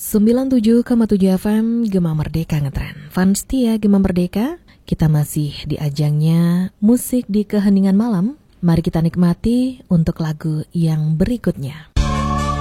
97,7 FM Gema Merdeka ngetren. Fans setia Gema Merdeka, kita masih di ajangnya musik di keheningan malam. Mari kita nikmati untuk lagu yang berikutnya.